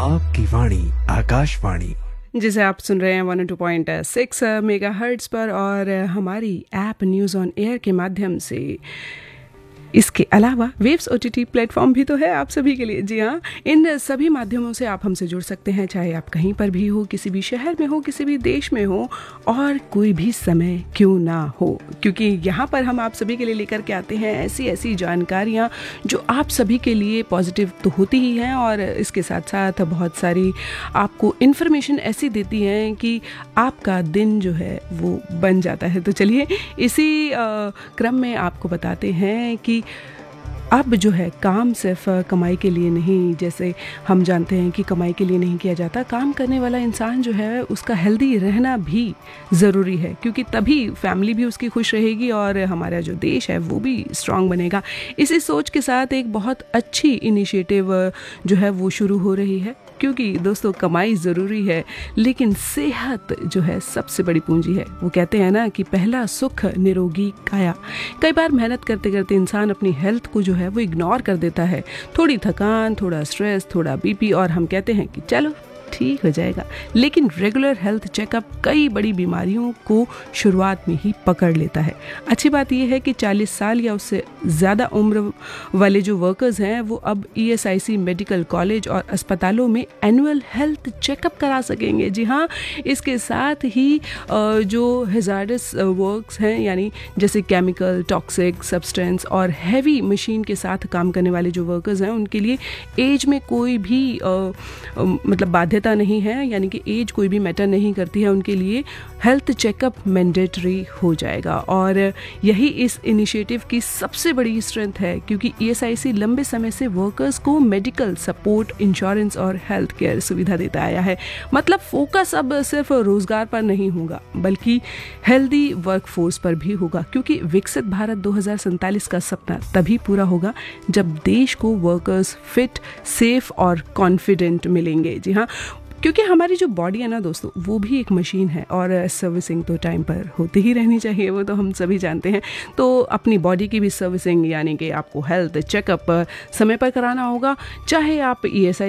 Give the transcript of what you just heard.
आपकी वाणी आकाशवाणी, जिसे आप सुन रहे हैं 102.6 मेगाहर्ट्ज़ पर और हमारी ऐप न्यूज़ ऑन एयर के माध्यम से। इसके अलावा वेव्स OTT प्लेटफॉर्म भी तो है आप सभी के लिए। जी हाँ, इन सभी माध्यमों से आप हमसे जुड़ सकते हैं, चाहे आप कहीं पर भी हो, किसी भी शहर में हो, किसी भी देश में हो और कोई भी समय क्यों ना हो, क्योंकि यहाँ पर हम आप सभी के लिए लेकर के आते हैं ऐसी ऐसी जानकारियाँ जो आप सभी के लिए पॉजिटिव तो होती ही हैं और इसके साथ साथ बहुत सारी आपको इन्फॉर्मेशन ऐसी देती हैं कि आपका दिन जो है वो बन जाता है। तो चलिए इसी क्रम में आपको बताते हैं कि अब जो है काम सिर्फ कमाई के लिए नहीं, जैसे हम जानते हैं कि कमाई के लिए नहीं किया जाता, काम करने वाला इंसान जो है उसका हेल्दी रहना भी ज़रूरी है, क्योंकि तभी फैमिली भी उसकी खुश रहेगी और हमारा जो देश है वो भी स्ट्रांग बनेगा। इसी सोच के साथ एक बहुत अच्छी इनिशिएटिव जो है वो शुरू हो रही है, क्योंकि दोस्तों कमाई ज़रूरी है लेकिन सेहत जो है सबसे बड़ी पूंजी है। वो कहते हैं ना कि पहला सुख निरोगी काया। कई बार मेहनत करते करते इंसान अपनी हेल्थ को जो है वो इग्नोर कर देता है। थोड़ी थकान, थोड़ा स्ट्रेस, थोड़ा BP और हम कहते हैं कि चलो ठीक हो जाएगा, लेकिन रेगुलर हेल्थ चेकअप कई बड़ी बीमारियों को शुरुआत में ही पकड़ लेता है। अच्छी बात यह है कि 40 साल या उससे ज़्यादा उम्र वाले जो वर्कर्स हैं वो अब ESIC मेडिकल कॉलेज और अस्पतालों में एनुअल हेल्थ चेकअप करा सकेंगे। जी हाँ, इसके साथ ही जो हैजार्डस वर्क्स हैं, यानी जैसे केमिकल, टॉक्सिक सब्सटेंस और हैवी मशीन के साथ काम करने वाले जो वर्कर्स हैं उनके लिए एज में कोई भी मतलब बाध्यता नहीं है, यानी कि एज कोई भी मैटर नहीं करती है, उनके लिए हेल्थ चेकअप मैंडेटरी हो जाएगा। और यही इस इनिशिएटिव की सबसे बड़ी स्ट्रेंथ है, क्योंकि ESIC लंबे समय से वर्कर्स को मेडिकल सपोर्ट, इंश्योरेंस और हेल्थ केयर सुविधा देता आया है। मतलब फोकस अब सिर्फ रोजगार पर नहीं होगा बल्कि हेल्दी वर्कफोर्स पर भी होगा, क्योंकि विकसित भारत 2047 का सपना तभी पूरा होगा जब देश को वर्कर्स फिट, सेफ और कॉन्फिडेंट मिलेंगे। जी हाँ, क्योंकि हमारी जो बॉडी है ना दोस्तों, वो भी एक मशीन है और सर्विसिंग तो टाइम पर होती ही रहनी चाहिए, वो तो हम सभी जानते हैं। तो अपनी बॉडी की भी सर्विसिंग, यानी कि आपको हेल्थ चेकअप समय पर कराना होगा, चाहे आप ESIC